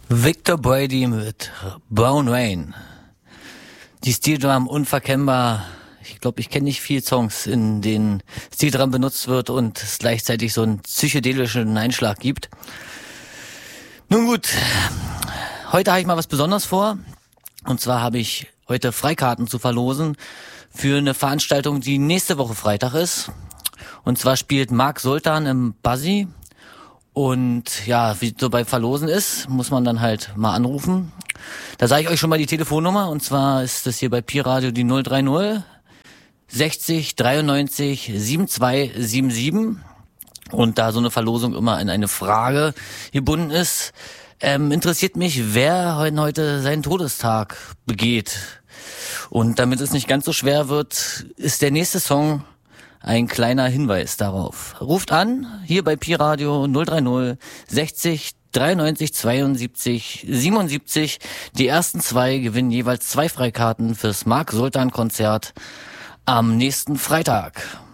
Victor Brady mit Brown Rain. Die Steel Drum unverkennbar. Ich glaube, ich kenne nicht viele Songs, in denen Steel Drum benutzt wird und es gleichzeitig so einen psychedelischen Einschlag gibt. Nun gut, heute habe ich mal was Besonderes vor. Und zwar habe ich heute Freikarten zu verlosen für eine Veranstaltung, die nächste Woche Freitag ist. Und zwar spielt Marc Sultan im Buzzy. Und ja, wie so bei Verlosen ist, muss man dann halt mal anrufen. Da sage ich euch schon mal die Telefonnummer. Und zwar ist das hier bei Pi-Radio die 030 60 93 7277. Und da so eine Verlosung immer in eine Frage gebunden ist, interessiert mich, wer heute seinen Todestag begeht. Und damit es nicht ganz so schwer wird, ist der nächste Song ein kleiner Hinweis darauf. Ruft an, hier bei Pi-Radio 030 60 93 72 77. Die ersten zwei gewinnen jeweils 2 Freikarten fürs Marc Sultan Konzert am nächsten Freitag.